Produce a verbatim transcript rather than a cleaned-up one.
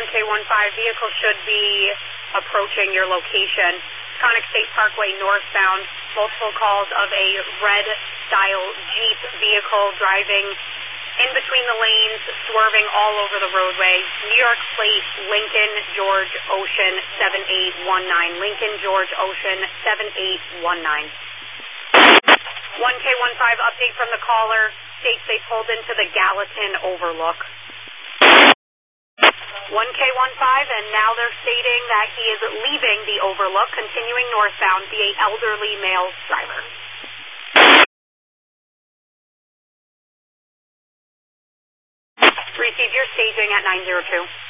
K one five, vehicle should be approaching your location. Conic State Parkway northbound, multiple calls of a red-style Jeep vehicle driving in between the lanes, swerving all over the roadway. New York plate, Lincoln George Ocean seven eight one nine. Lincoln George Ocean seven eight one nine. one K one five, update from the caller. States they pulled into the Gallatin Overlook. one K one five, and now they're stating that he is leaving the Overlook, continuing northbound via elderly male driver. Receive your staging at nine zero two.